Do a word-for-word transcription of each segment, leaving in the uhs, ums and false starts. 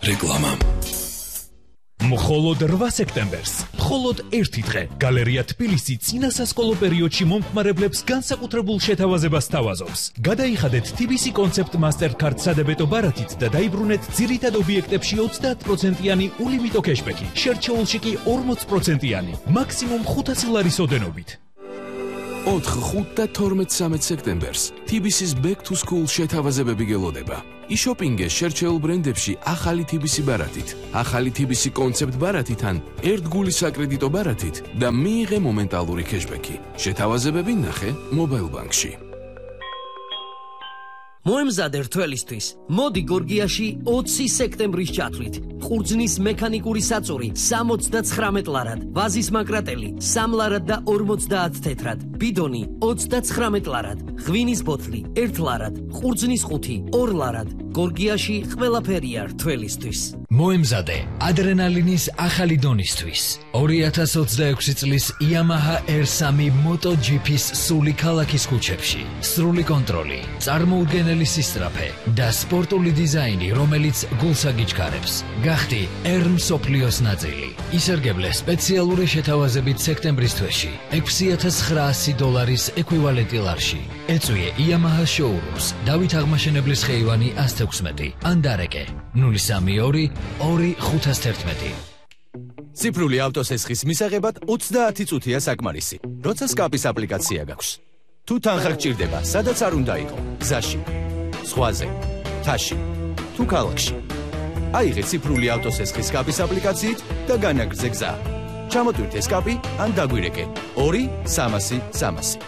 რეკლამა. მხოლოდ რვა სექტემბერს, მხოლოდ ერთი დღე, გალერეა თბილისი წინა სასკოლო პერიოდში მომხმარებლებს განსაკუთრებულ შეთავაზებას სთავაზობს. გადაიხადეთ თი ბი სი კონცეპტ მასტერკარდ სადებეტო ბარათით და დაიბრუნეთ ძირითად ობიექტებში ოცდაათ პროცენტიანი ულიმიტო კეშბექი, შერჩეულში კი ორმოც პროცენტიანი, მაქსიმუმ ხუთასი ლარის ოდენობით. ოთხ, ხუთ და თორმეტ სამეც სექტემბერს თი ბი სის Back to School შეთავაზებები გელოდება. იშოპინგე შერჩეულ ბრენდებში ახალი თი ბი სი ბარათით, ახალი თი ბი სი კონცეპტ ბარათით ან ერთგული საკრედიტო ბარათით და მიიღე მომენტალური კეშბექი. შეთავაზებები ნახე მობაილ ბანკში. მოემზადე რთველისთვის. მოდი გორგიაში ოცი სექტემბრის ჩათვლით. ყურძნის მექანიკური საწური სამოცდაცხრამეტ ლარად, ვაზის მაკრატელი სამ ლარად და ორმოცდაათ თეთრად, ბიდონი ოცდაცხრამეტ ლარად, ღვინის ბოთლი ერთ ლარად, ყურძნის ყუთი ორ ლარად. გორგიაში ყველაფერია რთველისთვის. მოემზადე ადრენალინის ახალი დონისთვის. ორი ათას ოცდაექვსი წლის Yamaha R three MotoGP-ის სული ქალაქის ქუჩებში. სრული კონტროლი, წარმოუდგენელი სისწრაფე და სპორტული დიზაინი, რომელიც გულს აგიჩქარებს. გახდი R მსოფლიოს ნაწილი. ისერგებლე სპეციალური შეთავაზებით სექტემბრის თვეში ექვსი ათას ცხრაასი დოლარის ეკვივალენტი ლარში. ეწვიე Yamaha showrooms, დავით აღმაშენებლის ხეივანი ას თექვსმეტი, ან დარეკე ნული სამი ორი ორი ხუთას თერთმეტი. ციფრული ავტოსესხის მისაღებად ოცდაათი წუთია საკმარისი, როცა სკაპის აპლიკაცია გაქვს. თუ თანხა გჭირდება, სადაც არ უნდა იყო, გზაში, ზღვაზე, მთაში, თუ ქალაქში. აიღე ციფრული ავტოსესხის სკაპის აპლიკაციით და განაგრძე გზა. ჩამოტვირთე სკაპი ან დაგვირეკე ორი სამასი სამასი.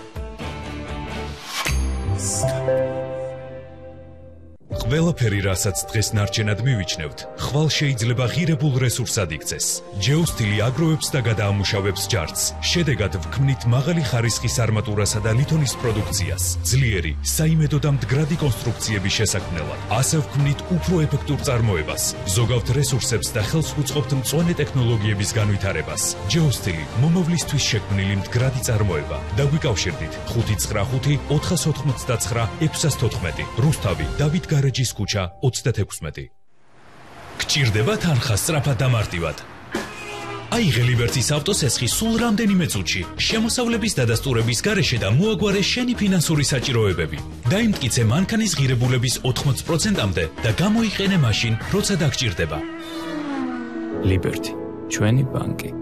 ყველაფერი, რასაც დღეს ნარჩენად მივიჩნევთ, ხვალ შეიძლება ღირებულ რესურსად იქცეს. ჯეოსტილი აგროვებს და გადაამუშავებს ჯარცს. შედეგად ვქმნით მაღალი ხარისხის არმატურასა და ლითონის პროდუქციას, ძლიერი, საიმედო და მდგრადი კონსტრუქციების შესაქმნელად. ასე ვქმნით უფრო ეფექტურ წარმოებას, ზოგავთ რესურსებს და ხელს უწყობთ მწვანე ტექნოლოგიების განვითარებას. ჯეოსტილი მომავლისთვის შექმნილი მდგრადი წარმოება. დაგვიკავშირდით ხუთი ცხრა ხუთი ოთხას ოთხმოცდაცხრა ექვსას თოთხმეტი. რუსთავი, დავით გარეჯის ქუჩა ოცდათექვსმეტი. გჭირდება თანხა სწრაფად და მარტივად. აიღე ლიბერტის ავტოსესხი სულ რამდენიმე წუთში, შემოსავლების დადასტურების გარეშე და მოაგვარე შენი ფინანსური საჭიროებები. დაიმტკიცე მანქანის ღირებულების ოთხმოც პროცენტამდე და გამოიყენე მაშინ, როცა დაგჭირდება. ლიბერტი, ჩვენი ბანკი.